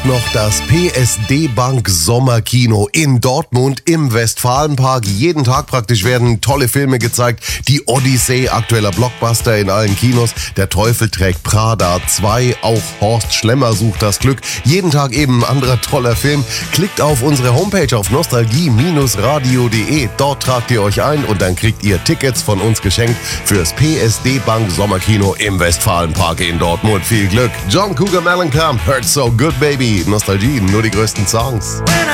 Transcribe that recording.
läuft noch das PSD Bank Sommerkino in Dortmund im Westfalenpark. Jeden Tag praktisch werden tolle Filme gezeigt. Die Odyssee, aktueller Blockbuster in allen Kinos. Der Teufel trägt Prada 2. Auch Horst Schlemmer sucht das Glück. Jeden Tag eben ein anderer toller Film. Klickt auf unsere Homepage auf nostalgie-radio.de. Dort tragt ihr euch ein und dann kriegt ihr Tickets von uns geschenkt fürs PSD Bank Sommerkino im Westfalenpark in Dortmund. Viel Glück. John Cougar Mellencamp, Hurt So Good Baby. Nostalgie, nur die größten Songs.